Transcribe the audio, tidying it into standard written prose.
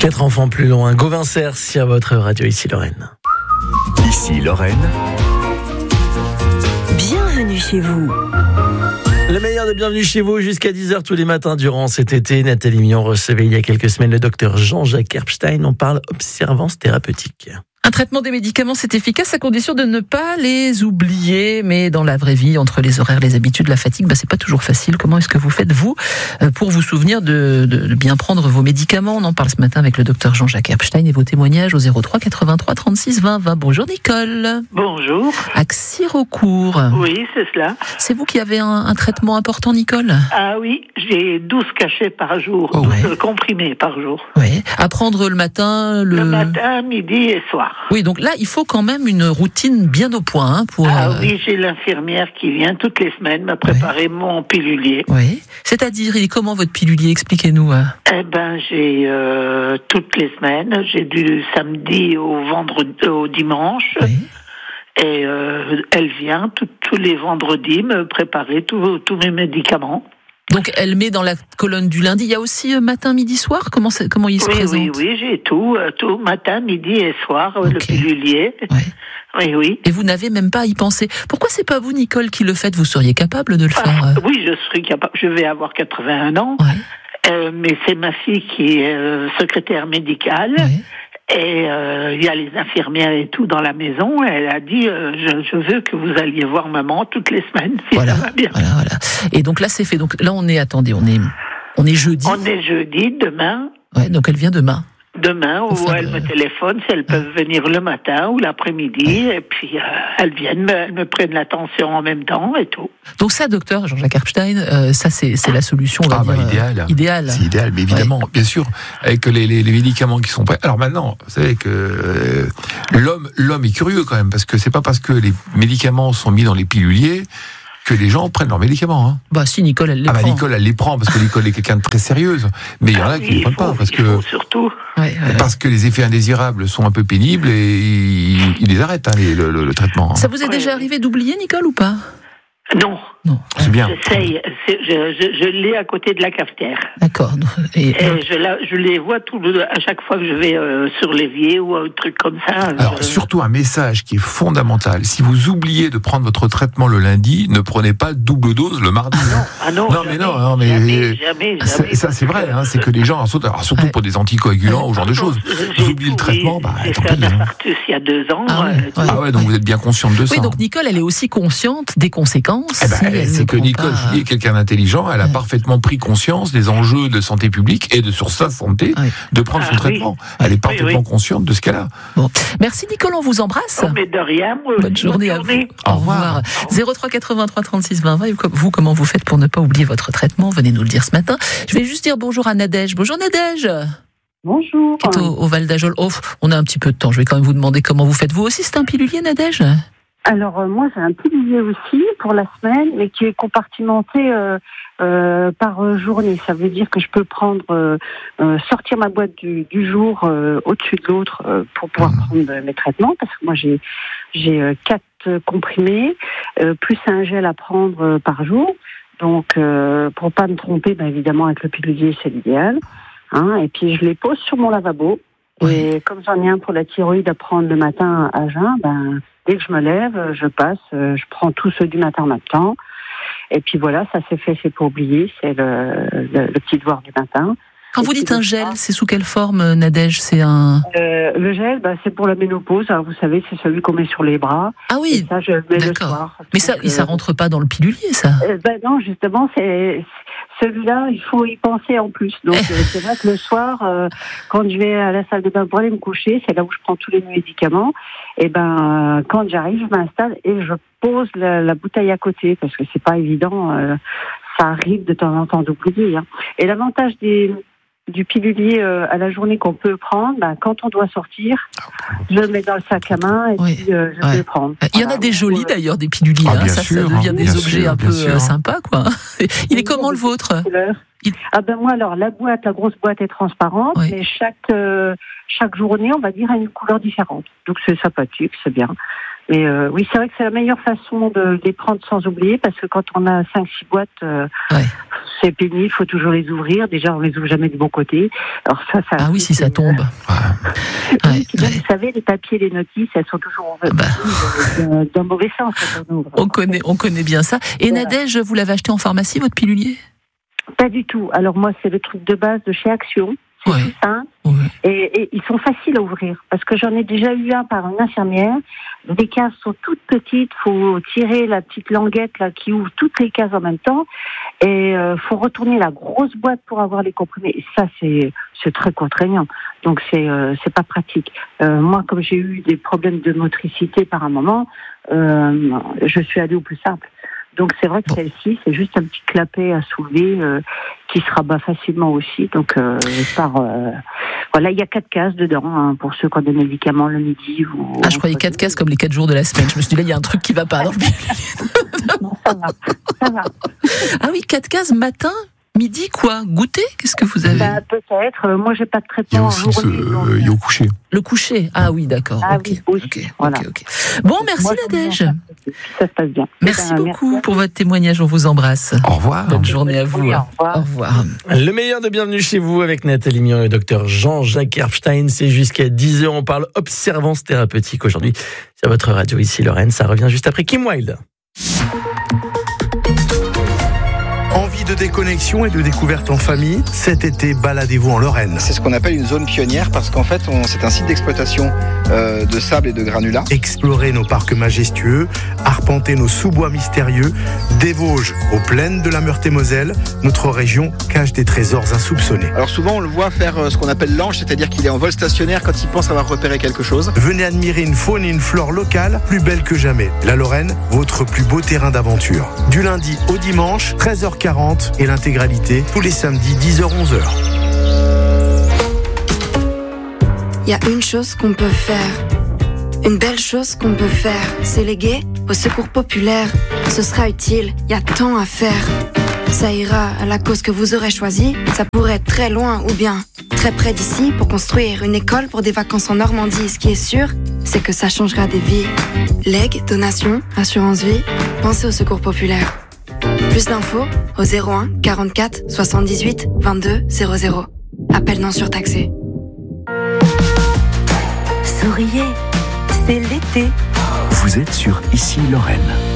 4 enfants plus loin. Gauvin Cers à votre radio, ici Lorraine. Ici Lorraine. Bienvenue chez vous. Le meilleur de Bienvenue chez vous jusqu'à 10h tous les matins durant cet été. Nathalie Million recevait il y a quelques semaines le docteur Jean-Jacques Herbstein. On parle observance thérapeutique. Un traitement des médicaments, c'est efficace à condition de ne pas les oublier. Mais dans la vraie vie, entre les horaires, les habitudes, la fatigue, c'est pas toujours facile. Comment est-ce que vous faites, vous, pour vous souvenir de bien prendre vos médicaments? On en parle ce matin avec le docteur Jean-Jacques Herbstein et vos témoignages au 03 83 36 20 20. Bonjour Nicole. Bonjour. À Xirocourt. Oui, c'est cela. C'est vous qui avez un traitement important, Nicole? Ah oui, j'ai 12 cachets par jour, 12 comprimés par jour. Oui. À prendre le matin, le matin, midi et soir. Oui, donc là, il faut quand même une routine bien au point. Pour, oui, j'ai l'infirmière qui vient toutes les semaines me préparer mon pilulier. Oui. C'est-à-dire, il est comment votre pilulier? Expliquez-nous. Eh ben, j'ai toutes les semaines, j'ai du samedi au dimanche. Oui. Et elle vient tous les vendredis me préparer tous mes médicaments. Donc elle met dans la colonne du lundi. Il y a aussi matin, midi, soir. Comment il se présente? Oui, j'ai tout matin, midi et soir, le pilulier. Ouais. Oui. Et vous n'avez même pas à y penser. Pourquoi c'est pas vous, Nicole, qui le faites? Vous seriez capable de le faire? Oui, je serais capable. Je vais avoir 81 ans, mais c'est ma fille qui est secrétaire médicale. Ouais. Et il y a les infirmières et tout dans la maison. Elle a dit je veux que vous alliez voir maman toutes les semaines si ça va bien. Voilà. Et donc là c'est fait. Donc là on est jeudi. On est jeudi demain. Ouais, donc elle vient demain. Demain, où elle me téléphone si elles peuvent venir le matin ou l'après-midi, et puis elles viennent, elles me prennent la tension en même temps et tout. Donc ça, docteur Jean-Jacques Herbstein, ça c'est la solution, on va dire, idéale. C'est idéal, mais évidemment, bien sûr, avec les médicaments qui sont prêts. Alors maintenant, vous savez que l'homme est curieux quand même, parce que c'est pas parce que les médicaments sont mis dans les piluliers que les gens prennent leurs médicaments. Hein. Bah si, Nicole, elle les prend. Nicole, elle les prend parce que Nicole est quelqu'un de très sérieuse. Mais il y en a qui ne les prennent pas surtout. Parce que les effets indésirables sont un peu pénibles et ils les arrêtent, le traitement. Ça vous est déjà arrivé d'oublier, Nicole, ou pas? Non. C'est bien. J'essaye. Je l'ai à côté de la cafetière. D'accord. Et je les vois à chaque fois que je vais sur l'évier ou un truc comme ça. Alors, surtout un message qui est fondamental. Si vous oubliez de prendre votre traitement le lundi, ne prenez pas double dose le mardi. Jamais. Ça, c'est vrai. C'est que les gens, surtout pour des anticoagulants ou ce genre de choses, vous oubliez le traitement. J'ai fait un infarctus il y a 2 ans. Donc vous êtes bien consciente de ça. Oui, donc Nicole, elle est aussi consciente des conséquences. C'est que Nicole Julier est quelqu'un d'intelligent, elle a parfaitement pris conscience des enjeux de santé publique et sur sa santé de prendre son traitement. Elle est parfaitement consciente de ce qu'elle a. Bon. Merci Nicole, on vous embrasse. Mais de rien. Bonne journée à vous. Au revoir. 03 83 36 20 20. Vous, comment vous faites pour ne pas oublier votre traitement? Venez nous le dire ce matin. Je vais juste dire bonjour à Nadège. Bonjour Nadège. Bonjour. Qui est au Val d'Ajol. On a un petit peu de temps. Je vais quand même vous demander comment vous faites. Vous aussi, c'est un pilulier, Nadège? Alors moi j'ai un pilulier aussi pour la semaine, mais qui est compartimenté par journée. Ça veut dire que je peux prendre sortir ma boîte du jour au-dessus de l'autre pour pouvoir prendre mes traitements, parce que moi j'ai 4 comprimés plus un gel à prendre par jour. Donc pour pas me tromper, évidemment avec le pilulier c'est l'idéal. Et puis je les pose sur mon lavabo. Et comme j'en ai un pour la thyroïde à prendre le matin à jeun, dès que je me lève, je passe, je prends tous ceux du matin en même temps. Et puis voilà, ça c'est fait, c'est pas oublié, c'est le petit devoir du matin. Quand vous dites un gel, c'est sous quelle forme, Nadège? C'est un... Le gel, c'est pour la ménopause. Alors, vous savez, c'est celui qu'on met sur les bras. Ah oui, et ça, je le mets le soir. Mais ça rentre pas dans le pilulier, ça? Non, justement, c'est celui-là, il faut y penser en plus. Donc, c'est vrai que le soir, quand je vais à la salle de bain pour aller me coucher, c'est là où je prends tous les médicaments. Et quand j'arrive, je m'installe et je pose la bouteille à côté, parce que c'est pas évident. Ça arrive de temps en temps d'oublier. Et l'avantage du pilulier à la journée qu'on peut prendre, quand on doit sortir, je le mets dans le sac à main et puis je vais le prendre. Il y en a des jolis d'ailleurs, des piluliers. Ça devient des objets un peu sympas, quoi. Il est comment le vôtre? Moi, alors, la grosse boîte est transparente, mais chaque journée, on va dire, a une couleur différente. Donc, c'est sympathique, c'est bien. Mais oui, c'est vrai que c'est la meilleure façon de les prendre sans oublier, parce que quand on a 5-6 boîtes, c'est pénible, il faut toujours les ouvrir. Déjà, on les ouvre jamais du bon côté. Alors ça oui, si ça tombe. Vous savez, les papiers, les notices, elles sont toujours d'un mauvais sens. On connaît bien ça. Et Nadège, vous l'avez acheté en pharmacie, votre pilulier ? Pas du tout. Alors moi, c'est le truc de base de chez Action. C'est tout simple. Et ils sont faciles à ouvrir. Parce que j'en ai déjà eu un par une infirmière. Les cases sont toutes petites. Faut tirer la petite languette là qui ouvre toutes les cases en même temps. Et faut retourner la grosse boîte pour avoir les comprimés. Et ça, c'est très contraignant. Donc c'est pas pratique. Moi, comme j'ai eu des problèmes de motricité par un moment, je suis allée au plus simple. Donc c'est vrai que celle-ci, c'est juste un petit clapet à soulever qui se rabat facilement aussi. Donc voilà, il y a 4 cases dedans pour ceux qui ont des médicaments le midi. Je croyais 4 cases comme les 4 jours de la semaine. Je me suis dit là, il y a un truc qui va pas. Non, ça va. Ah oui, 4 cases matin, midi, quoi ? Goûter ? Qu'est-ce que vous avez ? Peut-être. Moi, j'ai pas de traitement en journée. Il y a au coucher. Le coucher. Ah oui, d'accord. Oui, aussi. Voilà. Bon, merci Nadège. Ça se passe bien. Merci beaucoup pour votre témoignage. On vous embrasse. Au revoir. Bonne journée à vous. Au revoir. Le meilleur de Bienvenue chez vous avec Nathalie Mion et le docteur Jean-Jacques Herbstein. C'est jusqu'à 10h. On parle observance thérapeutique aujourd'hui sur votre radio ici Lorraine. Ça revient juste après Kim Wilde. Envie de déconnexion et de découverte en famille, cet été, baladez-vous en Lorraine. C'est ce qu'on appelle une zone pionnière parce qu'en fait, c'est un site d'exploitation de sable et de granulats. Explorer nos parcs majestueux, arpenter nos sous-bois mystérieux, des Vosges aux plaines de la Meurthe-et-Moselle, notre région cache des trésors insoupçonnés. Alors souvent, on le voit faire ce qu'on appelle l'ange, c'est-à-dire qu'il est en vol stationnaire quand il pense avoir repéré quelque chose. Venez admirer une faune et une flore locale plus belles que jamais. La Lorraine, votre plus beau terrain d'aventure. Du lundi au dimanche, 13h40 et l'intégralité tous les samedis 10h-11h. Il y a une chose qu'on peut faire, une belle chose qu'on peut faire, c'est léguer au secours populaire. Ce sera utile, il y a tant à faire. Ça ira à la cause que vous aurez choisie, ça pourrait être très loin ou bien très près d'ici pour construire une école pour des vacances en Normandie. Ce qui est sûr, c'est que ça changera des vies. Legs, donations, assurance vie, pensez au secours populaire. Plus d'infos au 01 44 78 22 00. Appel non surtaxé. Souriez, c'est l'été. Vous êtes sur Ici Lorraine.